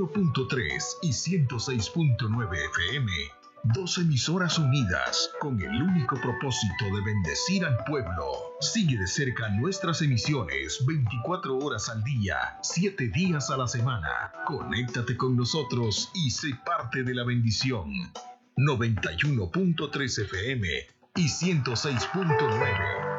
91.3 y 106.9 FM. Dos emisoras unidas con el único propósito de bendecir al pueblo. Sigue de cerca nuestras emisiones 24 horas al día, 7 días a la semana. Conéctate con nosotros y sé parte de la bendición. 91.3 FM y 106.9.